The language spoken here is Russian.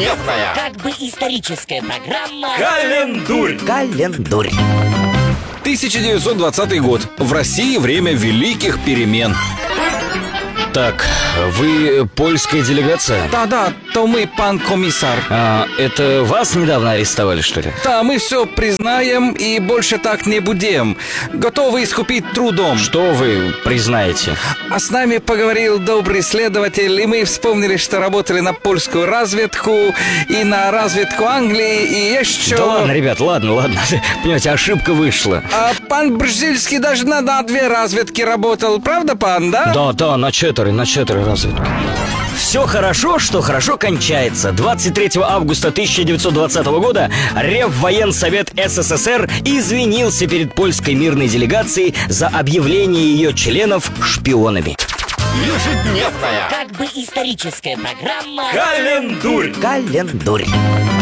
Ежедневная, как бы историческая программа Календурь. 1920 год. В России время великих перемен. Так, вы польская делегация? Да, то мы, пан комиссар. Это вас недавно арестовали, что ли? Да, мы все признаем и больше так не будем. Готовы искупить трудом. Что вы признаете? А с нами поговорил добрый следователь, и мы вспомнили, что работали на польскую разведку и на разведку Англии, и еще... Да ладно, ребят, ладно. Понимаете, ошибка вышла. А пан Брзильский даже на 2 разведки работал, правда, пан, да? Да, на 4 разведки. Все хорошо, что хорошо кончается. 23 августа 1920 года Реввоенсовет СССР извинился перед польской мирной делегацией за объявление ее членов шпионами. Ежедневная, как бы историческая программа Календурь.